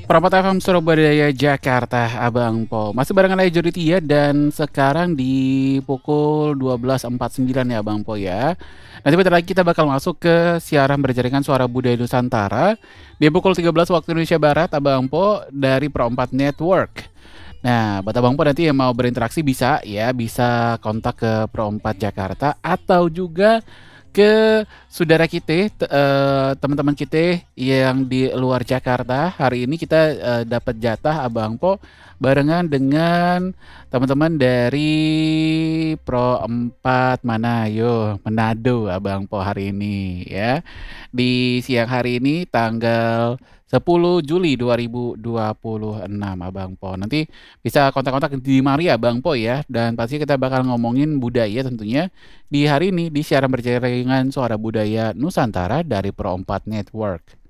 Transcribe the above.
Perapot FM Surabaya Jakarta, Abang Po. Masih barengan saya Jody Tia dan sekarang di pukul 12.49 ya Abang Po ya. Nanti bentar lagi kita bakal masuk ke siaran berjaringan suara budaya Nusantara di pukul 13 waktu Indonesia Barat Abang Po dari Pro 4 Network. Nah, buat Abang Po nanti yang mau berinteraksi bisa ya, bisa kontak ke Pro 4 Jakarta atau juga ke saudara kita, teman-teman kita yang di luar Jakarta. Hari ini kita dapat jatah Abang Po barengan dengan teman-teman dari Pro 4 mana yo Manado Abang Po hari ini ya. Di siang hari ini tanggal 10 Juli 2026 Abang Po. Nanti bisa kontak-kontak di Maria Bang Po ya, dan pasti kita bakal ngomongin budaya tentunya di hari ini di siaran berjaringan suara budaya Nusantara dari Pro 4 Network.